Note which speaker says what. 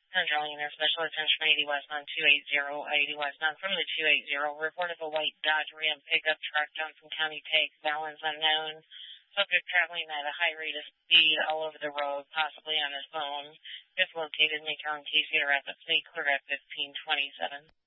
Speaker 1: Drawing their special attention 80 westbound 280, 80 westbound from the 280. Report of a white Dodge Ram pickup truck, Johnson County takes, balance unknown. Subject traveling at a high rate of speed all over the road, possibly on his phone. If located, make your own case. Get a rapid fleet clear at 1527.